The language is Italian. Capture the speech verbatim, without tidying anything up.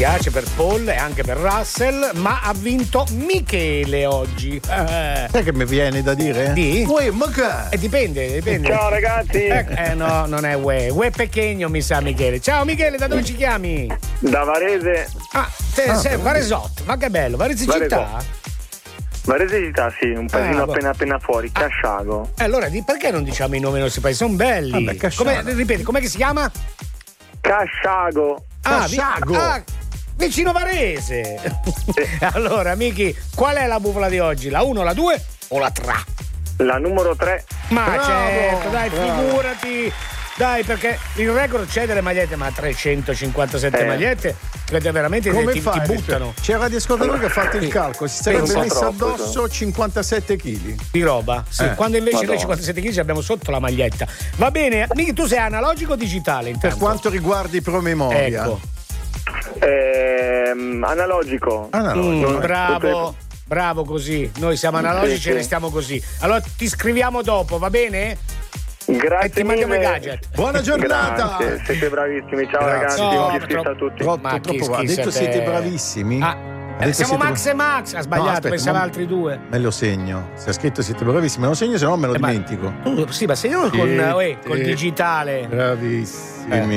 dispiace per Paul e anche per Russell, ma ha vinto Michele oggi. Eh. Sai che mi viene da dire? Di? Uè, ma che? Eh, dipende, dipende. Ciao ragazzi. Eh, eh no, non è Uè. Uè Pechegno mi sa Michele. Ciao Michele, da dove ci chiami? Da Varese. Ah, te, Ah, sei Varesotto, ma che bello, Varese città? Varese città, sì, un paesino Ah, appena appena fuori, Casciago. Eh, allora, di, perché non diciamo i nomi dei nostri paesi? Sono belli. Vabbè, Casciago. Come, ripeti, com'è che si chiama? Casciago. Ah, vi- Casciago. ah, vicino Varese. Allora, Miki, qual è la bufala di oggi? La uno, la due o la tre? La numero tre. Ma Bravo, certo, dai, bravo. figurati. Dai, perché il record c'è delle magliette, ma trecentocinquantasette Eh. magliette, credo veramente Come ti, ti fai? buttano C'era di ascoltatore che ha fatto il calcolo, si sarebbe Pensa messo troppo, addosso cinquantasette chili. di roba. Sì, Eh. quando invece Madonna. noi cinquantasette chili abbiamo sotto la maglietta. Va bene, Miki, tu sei analogico o digitale intanto? Per quanto riguarda i promemoria. Ecco. Ehm, analogico. Analogico. Mm, eh. bravo, bravo così. Noi siamo analogici Sì, e sì. restiamo così. Allora ti scriviamo dopo, va bene? Grazie E ti mandiamo i mille. gadget. Buona giornata. Grazie, siete bravissimi. Ciao Grazie. ragazzi, No, buon troppo- iscritto a tutti. Troppo, Ma chi troppo. Ha schissa detto te? siete bravissimi. Ah, Ha eh, detto siamo siete- Max e Max. Ha sbagliato, No, aspetta, pensava ma- altri due. Me lo segno. Se ha scritto siete bravissimi, me lo segno, se no me lo Eh, ma- dimentico. Tu, sì, ma se io con, Siete eh, col digitale. Bravissimi.